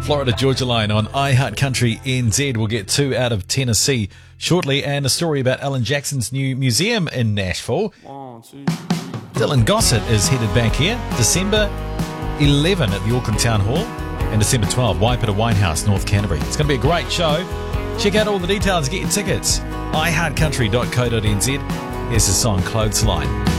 Florida Georgia Line on iHeart Country NZ. We'll get 2 out of Tennessee shortly, and a story about Alan Jackson's new museum in Nashville. Dylan Gossett is headed back here December 11 at the Auckland Town Hall, and December 12 Waipeta Winehouse, North Canterbury. It's going to be a great show. Check out all the details, get your tickets, iHeartCountry.co.nz. Here's the song Clothesline.